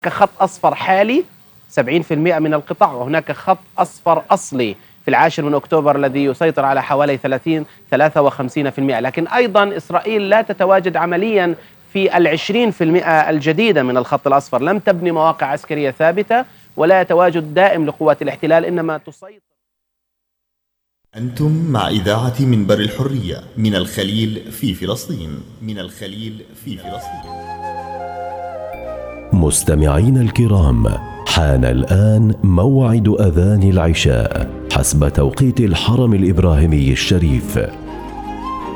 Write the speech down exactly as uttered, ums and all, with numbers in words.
خط أصفر حالي سبعين بالمئة من القطاع، وهناك خط أصفر أصلي في العاشر من أكتوبر الذي يسيطر على حوالي ثلاثين ثلاثة وخمسين بالمئة. لكن أيضا إسرائيل لا تتواجد عمليا في العشرين بالمئة الجديدة من الخط الأصفر، لم تبني مواقع عسكرية ثابتة ولا تواجد دائم لقوات الاحتلال، إنما تسيطر. أنتم مع إذاعة منبر الحرية من الخليل في فلسطين. من الخليل في فلسطين. مستمعين الكرام، حان الآن موعد أذان العشاء حسب توقيت الحرم الإبراهيمي الشريف.